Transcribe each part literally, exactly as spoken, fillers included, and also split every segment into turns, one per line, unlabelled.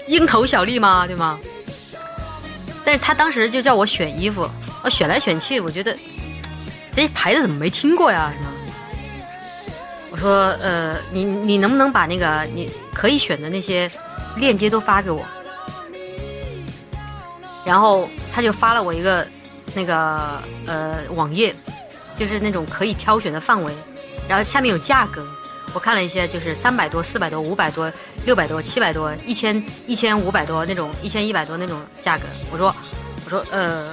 蝇头小利嘛，对吗？但是他当时就叫我选衣服，我选来选去，我觉得这牌子怎么没听过呀？是吗？我说，呃，你你能不能把那个你可以选的那些链接都发给我？然后他就发了我一个那个呃网页，就是那种可以挑选的范围，然后下面有价格。我看了一些，就是三百多、四百多、五百多、六百多、七百多、一千、一千五百多那种，一千一百多那种价格。我说，我说，呃，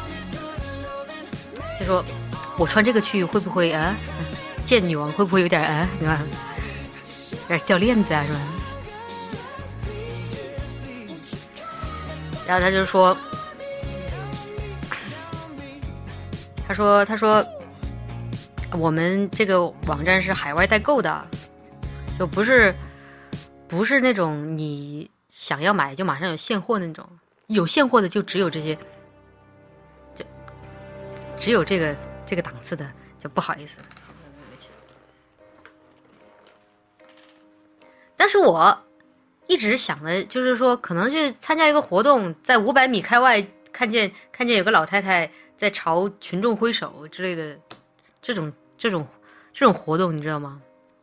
就说我穿这个去会不会啊？见女王会不会有点啊？是吧？有点掉链子啊，是吧？然后他就说，他说，他说。我们这个网站是海外代购的，就不是不是那种你想要买就马上有现货那种，有现货的就只有这些，就只有这个这个档次的，就不好意思。但是我一直想的就是说，可能去参加一个活动，在五百米开外看见看见有个老太太在朝群众挥手之类的，这种。这种这种活动你知道吗？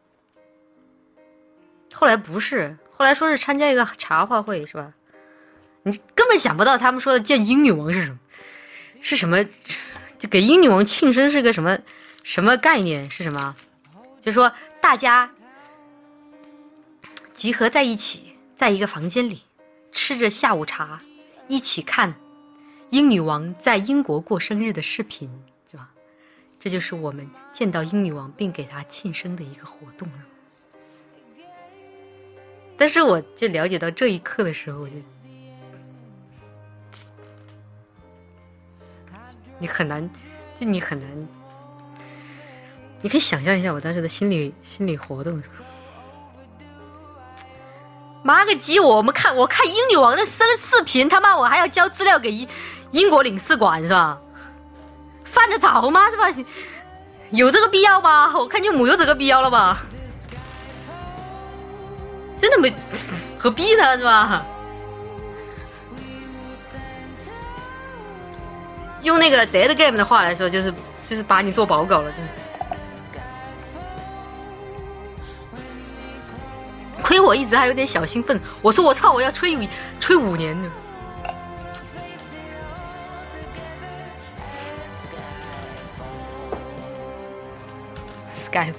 后来不是，后来说是参加一个茶话会，是吧？你根本想不到他们说的见英女王是什么，是什么？就给英女王庆生是个什么什么概念？是什么？就说大家集合在一起，在一个房间里吃着下午茶，一起看英女王在英国过生日的视频。这就是我们见到英女王并给她庆生的一个活动。但是我就了解到这一刻的时候，我就你很难，就你很难，你可以想象一下我当时的心理心理活动。妈个鸡！我们看我看英女王的生视频，他妈我还要交资料给英英国领事馆是吧？犯得着吗？是吧？有这个必要吗？我看就没有这个必要了吧？真的没，何必呢？是吧？用那个 Dead Game 的话来说，就是就是把你做保狗了，真的。亏我一直还有点小兴奋，我说我操，我要吹五吹五年呢。Skype，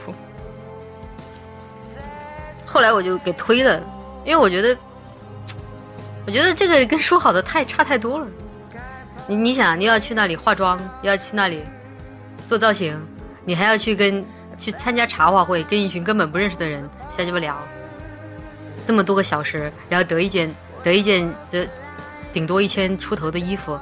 后来我就给推了，因为我觉得，我觉得这个跟说好的太差太多了。你你想，你要去那里化妆，要去那里做造型，你还要去跟去参加茶话会，跟一群根本不认识的人瞎鸡巴聊，这么多个小时，然后得一件得一件这顶多一千出头的衣服，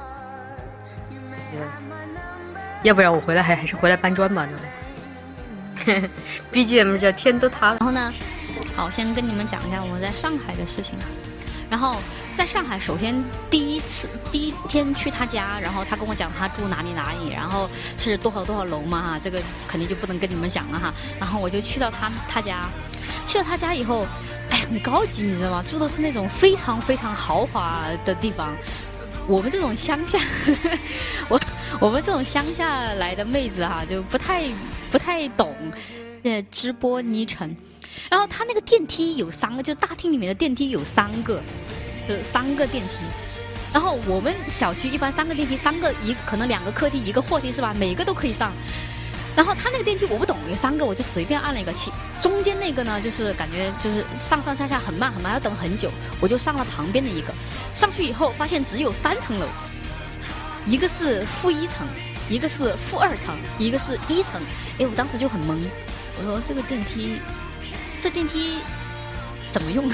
要不然我回来还还是回来搬砖吧。B G M 叫天都塌了。
然后呢，好，先跟你们讲一下我们在上海的事情。然后在上海，首先第一次第一天去他家，然后他跟我讲他住哪里哪里，然后是多少多少楼嘛哈，这个肯定就不能跟你们讲了哈。然后我就去到他他家，去到他家以后，哎，很高级，你知道吗？住的是那种非常非常豪华的地方。我们这种乡下，我我们这种乡下来的妹子哈，就不太不太懂呃直播昵称。然后他那个电梯有三个，就大厅里面的电梯有三个，就是三个电梯。然后我们小区一般三个电梯，三个一可能两个客梯一个货梯是吧？每个都可以上。然后他那个电梯我不懂，有三个我就随便按了一个，起中间那个呢就是感觉就是上上下下很慢很慢，要等很久，我就上了旁边的一个。上去以后发现只有三层楼，一个是负一层，一个是负二层，一个是一层。哎，我当时就很懵，我说这个电梯，这电梯怎么用？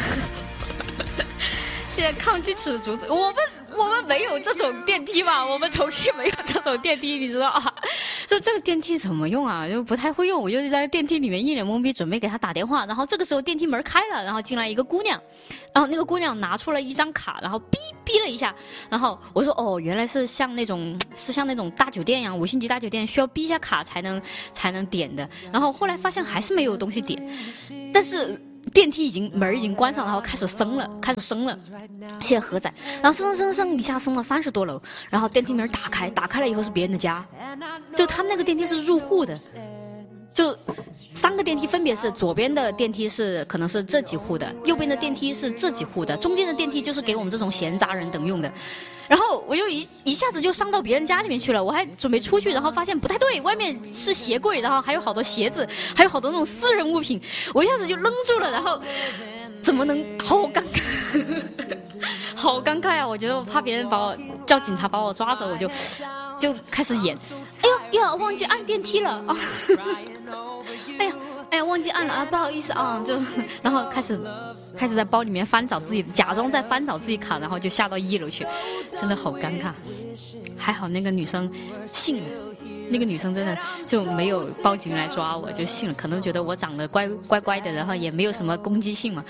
现在抗拒尺竹子，我们我们没有这种电梯吧？我们重庆没有这种电梯，你知道啊？说这个电梯怎么用啊？就不太会用，我就在电梯里面一脸懵逼，准备给他打电话。然后这个时候电梯门开了，然后进来一个姑娘，然后那个姑娘拿出了一张卡，然后哔哔了一下，然后我说哦，原来是像那种是像那种大酒店一样，五星级大酒店需要哔一下卡才能才能点的。然后后来发现还是没有东西点，但是电梯已经门已经关上，然后开始升了，开始升了，谢谢何仔，然后升升升一下升到三十多楼，然后电梯门打开，打开了以后是别人的家，就他们那个电梯是入户的，就三个电梯分别是左边的电梯是可能是这几户的，右边的电梯是这几户的，中间的电梯就是给我们这种闲杂人等用的。然后我就一一下子就上到别人家里面去了，我还准备出去，然后发现不太对，外面是鞋柜，然后还有好多鞋子，还有好多那种私人物品，我一下子就愣住了，然后怎么能好尴尬，好尴尬啊！我觉得我怕别人把我叫警察把我抓走，我就就开始演，哎呀呀，忘记按电梯了啊！哎呀。哎呀，忘记按了啊，不好意思啊，就然后开始开始在包里面翻找自己，假装在翻找自己卡，然后就下到一楼去，真的好尴尬。还好那个女生信了，那个女生真的就没有报警来抓我，就信了，可能觉得我长得乖乖乖的，然后也没有什么攻击性嘛。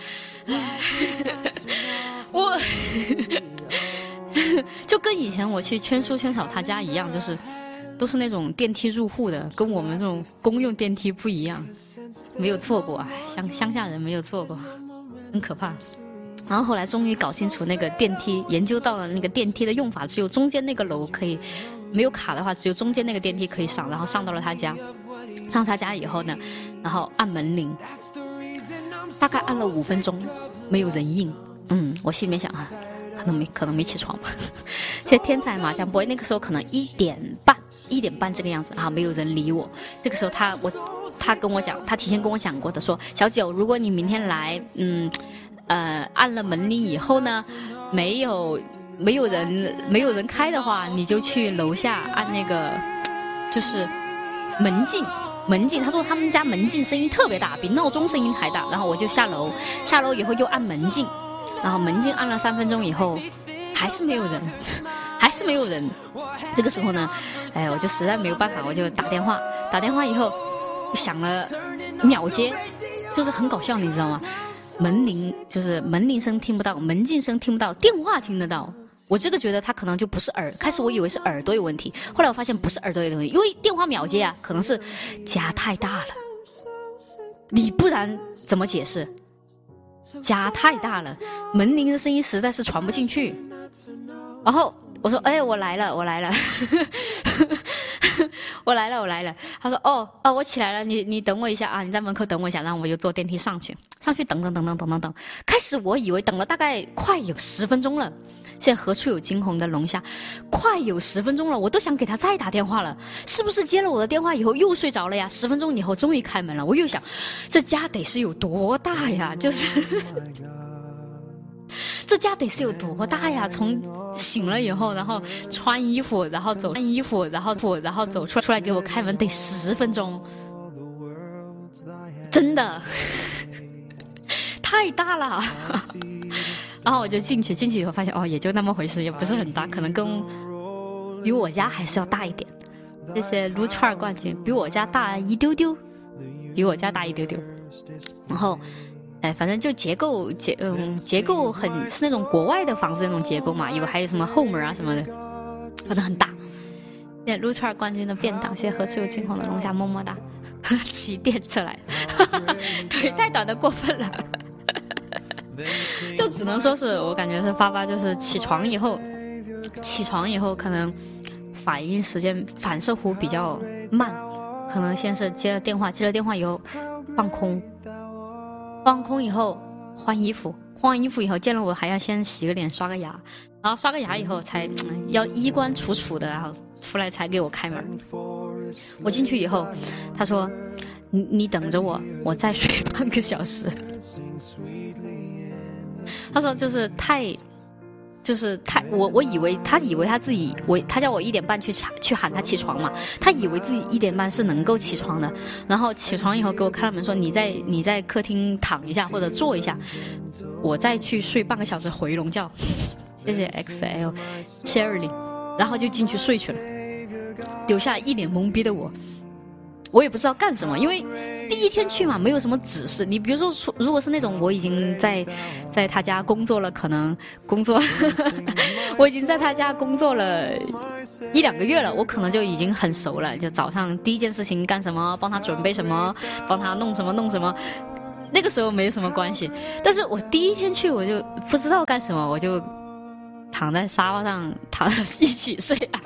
我就跟以前我去圈叔圈嫂他家一样，就是都是那种电梯入户的，跟我们这种公用电梯不一样。没有错过，乡乡下人没有错过，很可怕。然后后来终于搞清楚那个电梯，研究到了那个电梯的用法，只有中间那个楼可以，没有卡的话，只有中间那个电梯可以上。然后上到了他家，上他家以后呢，然后按门铃，大概按了五分钟，没有人应。嗯，我心里面想啊，可能没可能没起床吧。现在天才麻将 boy 那个时候可能一点半，一点半这个样子啊，没有人理我。这个时候他我。他跟我讲，他提前跟我讲过的，说小九，如果你明天来，嗯，呃，按了门铃以后呢，没有没有人没有人开的话，你就去楼下按那个，就是门禁门禁。他说他们家门禁声音特别大，比闹钟声音还大。然后我就下楼，下楼以后又按门禁，然后门禁按了三分钟以后，还是没有人，还是没有人。这个时候呢，哎，我就实在没有办法，我就打电话，打电话以后。响了，秒接，就是很搞笑，你知道吗？门铃就是门铃声听不到，门禁声听不到，电话听得到。我这个觉得他可能就不是耳，开始我以为是耳朵有问题，后来我发现不是耳朵有问题，因为电话秒接啊，可能是家太大了，你不然怎么解释？家太大了，门铃的声音实在是传不进去。然后我说：“哎，我来了，我来了。”我来了，我来了。他说：“哦哦，我起来了，你你等我一下啊，你在门口等我一下。”然后我就坐电梯上去，上去等等等等等等等。开始我以为等了大概快有十分钟了，现在何处有惊鸿的龙虾，快有十分钟了，我都想给他再打电话了，是不是接了我的电话以后又睡着了呀？十分钟以后终于开门了，我又想，这家得是有多大呀？就是。这家得是有多大呀？从醒了以后，然后穿衣服，然后走穿衣服，然后不，然后走出出来给我开门，得十分钟，真的太大了。然后我就进去，进去以后发现哦，也就那么回事，也不是很大，可能跟比我家还是要大一点。这些撸串冠军比我家大一丢丢，比我家大一丢丢，然后。哎，反正就结构结嗯结构很是那种国外的房子那种结构嘛，有还有什么后门啊什么的，反正很大。现在撸串冠军的便当，现在何处有惊鸿的龙虾，么么哒，骑电车来，腿太短的过分了，就只能说是我感觉是发发就是起床以后，起床以后可能反应时间反射弧比较慢，可能先是接了电话，接了电话以后放空。放空以后换衣服，换完衣服以后见了我还要先洗个脸刷个牙，然后刷个牙以后才、嗯、要衣冠楚楚的，然后出来才给我开门。我进去以后他说你你等着我，我再睡半个小时。他说就是太就是他我我以为他以为他自己我他叫我一点半去去喊他起床嘛，他以为自己一点半是能够起床的，然后起床以后给我开了门说你在你在客厅躺一下或者坐一下，我再去睡半个小时回笼觉。谢谢 X L Shirley， 然后就进去睡去了，留下一脸懵逼的我。我也不知道干什么，因为第一天去嘛，没有什么指示。你比如说，如果是那种我已经在在他家工作了，可能工作我已经在他家工作了一两个月了，我可能就已经很熟了。就早上第一件事情干什么，帮他准备什么，帮他弄什么弄什么。 那个时候没什么关系。但是我第一天去我就不知道干什么，我就躺在沙发上躺着一起睡啊。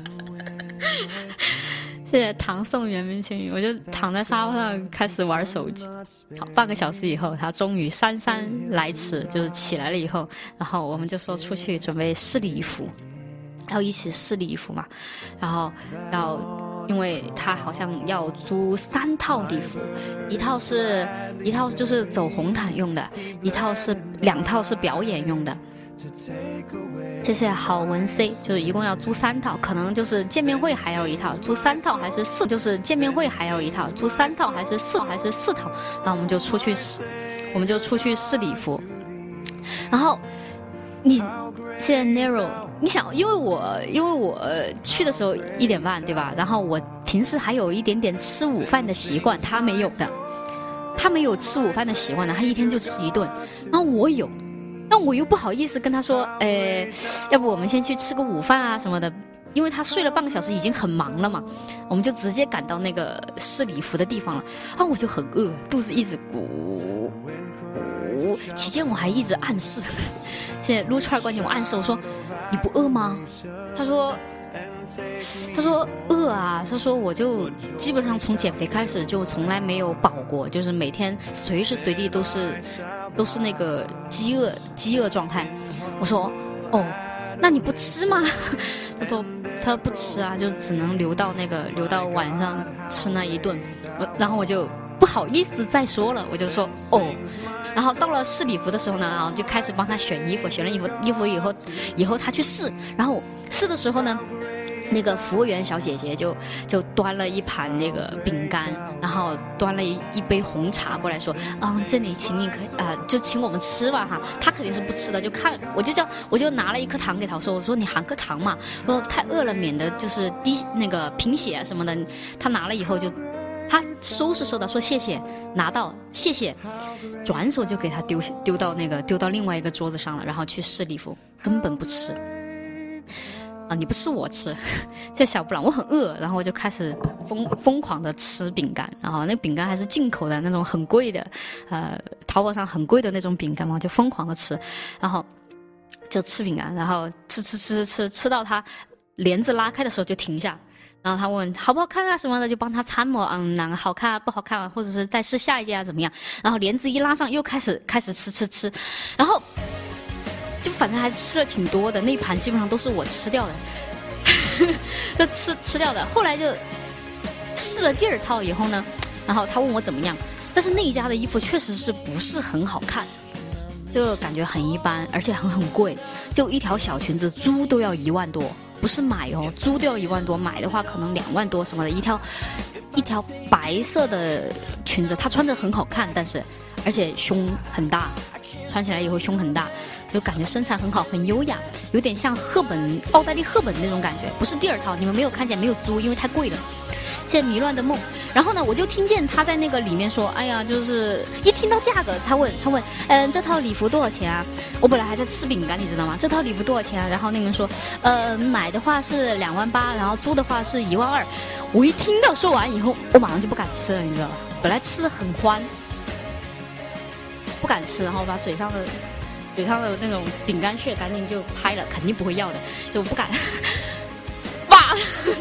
谢谢唐宋元明清，我就躺在沙发上开始玩手机。好，半个小时以后，他终于姗姗来迟，就是起来了以后，然后我们就说出去准备试礼服，要一起试礼服嘛，然后要，因为他好像要租三套礼服，一套是一套就是走红毯用的，一套是两套是表演用的。谢谢好文 C， 就是一共要租三套，可能就是见面会还要一套，租三套还是四，就是见面会还要一套，租三套还是四还是四套，那我们就出去试，我们就出去试礼服。然后你现在 Nero， 你想，因为我因为我去的时候一点半对吧？然后我平时还有一点点吃午饭的习惯，他没有的，他没有吃午饭的习惯的，他一天就吃一顿，然后我有。但我又不好意思跟他说，呃，要不我们先去吃个午饭啊什么的，因为他睡了半个小时，已经很忙了嘛，我们就直接赶到那个试礼服的地方了。啊，我就很饿，肚子一直咕咕，期间我还一直暗示，现在撸串关键我暗示我说，你不饿吗？他说。他说饿啊，他说我就基本上从减肥开始就从来没有饱过，就是每天随时随地都是都是那个饥饿饥饿状态。我说哦，那你不吃吗？他说他说不吃啊，就只能留到那个留到晚上吃那一顿。然后我就不好意思再说了，我就说哦。然后到了试礼服的时候呢，然后就开始帮他选衣服，选了衣服衣服以后，以后他去试，然后试的时候呢。那个服务员小姐姐就就端了一盘那个饼干，然后端了一一杯红茶过来说，嗯，这里请你可啊、呃，就请我们吃吧哈。她肯定是不吃的，就看我就叫我就拿了一颗糖给她说，我说你含颗糖嘛，说太饿了免得就是低那个贫血啊什么的。她拿了以后就，她收是收到说谢谢，拿到谢谢，转手就给她丢丢到那个丢到另外一个桌子上了，然后去试礼服，根本不吃。啊，你不吃我吃，这小布朗我很饿，然后我就开始疯疯狂的吃饼干，然后那饼干还是进口的那种很贵的，呃，淘宝上很贵的那种饼干嘛，就疯狂的吃，然后就吃饼干，然后吃吃吃吃吃到他帘子拉开的时候就停下，然后他问好不好看啊什么的，就帮他参谋，嗯，哪个好看啊不好看啊，或者是再试下一件啊怎么样，然后帘子一拉上又开始开始吃吃吃，然后。就反正还是吃了挺多的，那一盘基本上都是我吃掉的，就吃吃掉的。后来就试了第二套以后呢，然后他问我怎么样，但是那一家的衣服确实是不是很好看，就感觉很一般，而且很很贵，就一条小裙子租都要一万多，不是买哦，租都要一万多，买的话可能两万多什么的，一条一条白色的裙子，她穿着很好看，但是而且胸很大，穿起来以后胸很大。就感觉身材很好，很优雅，有点像赫本奥黛丽赫本那种感觉，不是第二套，你们没有看见，没有租，因为太贵了。现在迷乱的梦，然后呢，我就听见他在那个里面说，哎呀，就是一听到价格，他问他问，嗯，这套礼服多少钱啊？我本来还在吃饼干，你知道吗？这套礼服多少钱啊？然后那个人说，呃，买的话是两万八，然后租的话是一万二。我一听到说完以后，我马上就不敢吃了，你知道吗？本来吃的很欢，不敢吃，然后把嘴上的。嘴上的那种饼干屑赶紧就拍了，肯定不会要的，就不敢。哇！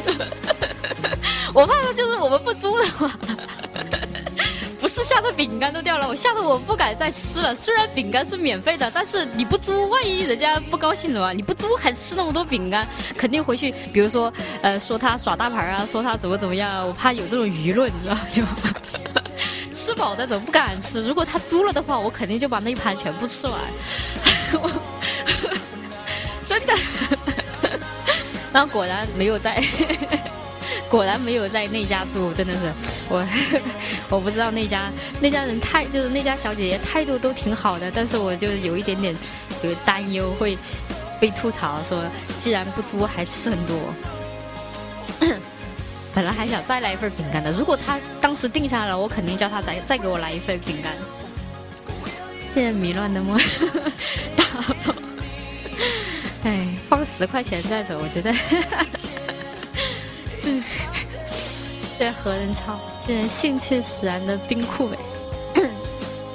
我怕的就是我们不租的话，不是吓得饼干都掉了，我吓得我不敢再吃了。虽然饼干是免费的，但是你不租，万一人家不高兴怎么办？你不租还吃那么多饼干，肯定回去，比如说呃说他耍大牌啊，说他怎么怎么样，我怕有这种舆论，你知道吗？就。吃饱的怎么不敢吃？如果他租了的话，我肯定就把那一盘全部吃完。真的。然后果然没有在，果然没有在那家租，真的是我，我不知道那家那家人态，就是那家小姐姐态度都挺好的，但是我就有一点点有担忧会被吐槽说，既然不租还吃很多。本来还想再来一份饼干的，如果他当时定下来了，我肯定叫他再再给我来一份饼干。现在迷乱的梦，大宝，哎，放十块钱再走，我觉得。嗯，现在何人超？现在兴趣使然的冰酷美，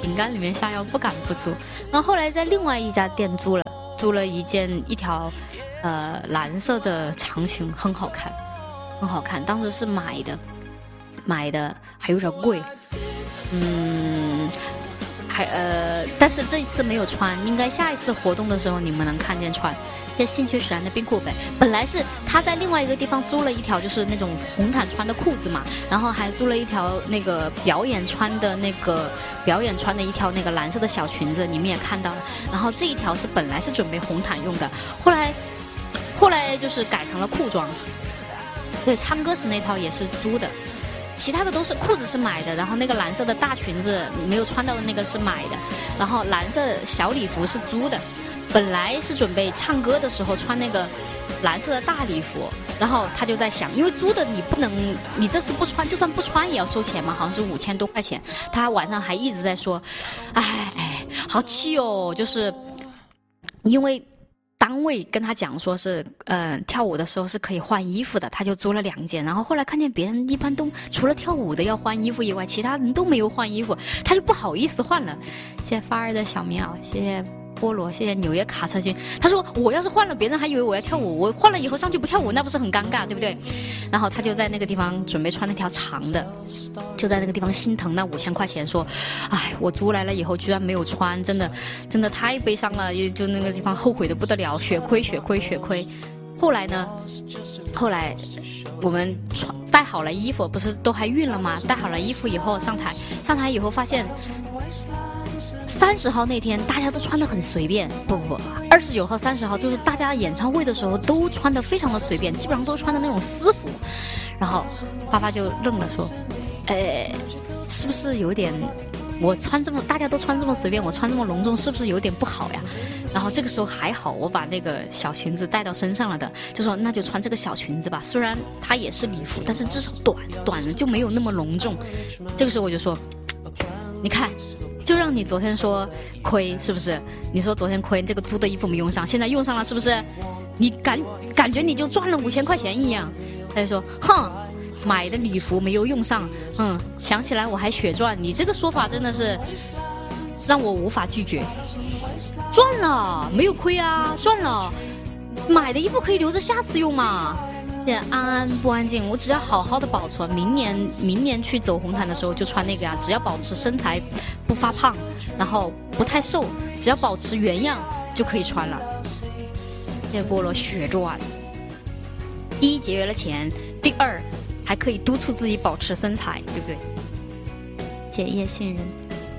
饼干里面下药，不敢不租。然后后来在另外一家店租了租了一件一条呃蓝色的长裙，很好看，很好看。当时是买的，买的还有点贵，嗯。还呃，但是这一次没有穿，应该下一次活动的时候你们能看见穿。在兴趣使然的冰库北，本来是他在另外一个地方租了一条就是那种红毯穿的裤子嘛，然后还租了一条那个表演穿的那个表演穿的一条那个蓝色的小裙子，你们也看到了。然后这一条是本来是准备红毯用的，后来后来就是改成了裤装。对，唱歌时那套也是租的。其他的都是裤子是买的，然后那个蓝色的大裙子没有穿到的那个是买的，然后蓝色小礼服是租的。本来是准备唱歌的时候穿那个蓝色的大礼服，然后他就在想，因为租的你不能，你这次不穿，就算不穿也要收钱嘛，好像是五千多块钱。他晚上还一直在说，哎，好气哦，就是因为单位跟他讲说是，嗯、呃，跳舞的时候是可以换衣服的，他就租了两件。然后后来看见别人一般都除了跳舞的要换衣服以外，其他人都没有换衣服，他就不好意思换了。谢谢发儿的小棉袄，谢谢菠萝，谢谢纽约卡车君。他说我要是换了，别人还以为我要跳舞，我换了以后上去不跳舞，那不是很尴尬，对不对？然后他就在那个地方准备穿那条长的，就在那个地方心疼那五千块钱，说，哎，我租来了以后居然没有穿，真的真的太悲伤了，就那个地方后悔的不得了，血亏血亏血亏。后来呢，后来我们穿带好了衣服，不是都还孕了吗？带好了衣服以后上台，上台以后发现三十号那天大家都穿得很随便，不不不，二十九号、三十号就是大家演唱会的时候都穿得非常的随便，基本上都穿的那种私服。然后发发就愣了，说：“呃，是不是有点？我穿这么大家都穿这么随便，我穿这么隆重，是不是有点不好呀？”然后这个时候还好，我把那个小裙子带到身上了的，就说那就穿这个小裙子吧。虽然它也是礼服，但是至少短短的就没有那么隆重。这个时候我就说：“你看。”就让你昨天说亏是不是？你说昨天亏，这个租的衣服没用上，现在用上了是不是？你感感觉你就赚了五千块钱一样。他就说，哼，买的礼服没有用上，嗯，想起来我还血赚。你这个说法真的是让我无法拒绝。赚了，没有亏啊，赚了。买的衣服可以留着下次用嘛。安安不安静，我只要好好的保存，明年明年去走红毯的时候就穿那个呀、啊，只要保持身材不发胖，然后不太瘦，只要保持原样就可以穿了。谢谢菠萝血赚，第一节约了钱，第二还可以督促自己保持身材，对不对？谢谢叶杏仁。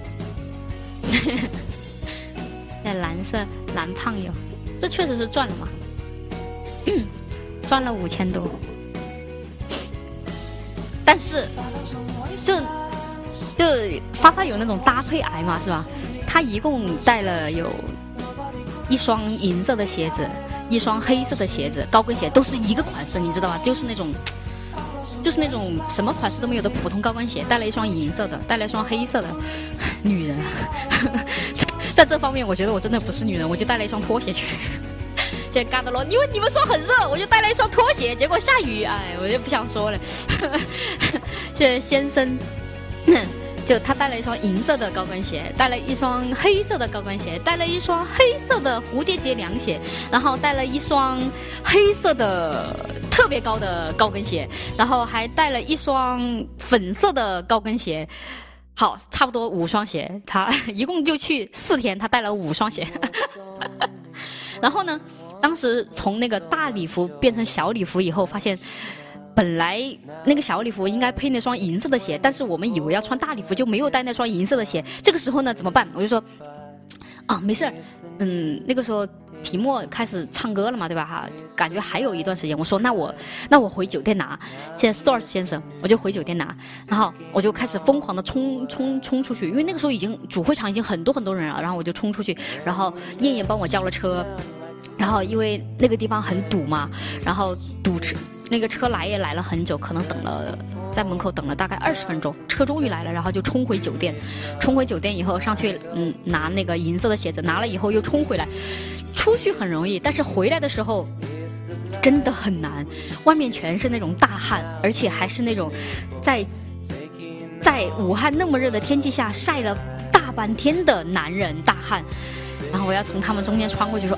在蓝色蓝胖友，这确实是赚了嘛。赚了五千多，但是就就发发有那种搭配癌嘛，是吧？他一共带了有一双银色的鞋子，一双黑色的鞋子，高跟鞋都是一个款式，你知道吧？就是那种就是那种什么款式都没有的普通高跟鞋，带了一双银色的，带了一双黑色的。女人在这方面我觉得我真的不是女人，我就带了一双拖鞋去。谢谢嘎德罗，因为你们说很热，我就带了一双拖鞋，结果下雨，哎，我就不想说了。谢谢先生，就他带了一双银色的高跟鞋，带了一双黑色的高跟鞋，带了一双黑色的蝴蝶结凉鞋，然后带了一双黑色的特别高的高跟鞋，然后还带了一双粉色的高跟鞋。好，差不多五双鞋，他一共就去四天，他带了五双鞋。然后呢，当时从那个大礼服变成小礼服以后，发现本来那个小礼服应该配那双银色的鞋，但是我们以为要穿大礼服，就没有带那双银色的鞋。这个时候呢，怎么办？我就说，啊，没事儿，嗯，那个时候提莫开始唱歌了嘛，对吧？哈，感觉还有一段时间。我说，那我那我回酒店拿。现在 Source 先生，我就回酒店拿，然后我就开始疯狂的冲冲冲出去，因为那个时候已经主会场已经很多很多人了，然后我就冲出去，然后燕燕帮我叫了车。然后因为那个地方很堵嘛，然后堵车，那个车来也来了很久，可能等了在门口等了大概二十分钟，车终于来了，然后就冲回酒店，冲回酒店以后上去嗯拿那个银色的鞋子，拿了以后又冲回来，出去很容易，但是回来的时候真的很难，外面全是那种大汗，而且还是那种在在武汉那么热的天气下晒了大半天的男人大汉，然后我要从他们中间穿过去说